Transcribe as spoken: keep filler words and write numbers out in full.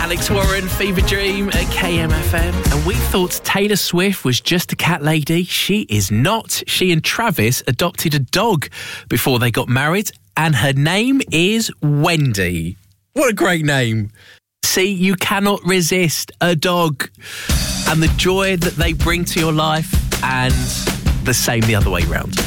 Alex Warren, Fever Dream at K M F M. And we thought Taylor Swift was just a cat lady. She is not. She and Travis adopted a dog before they got married, and her name is Wendy. What a great name. See, you cannot resist a dog and the joy that they bring to your life, and the same the other way round.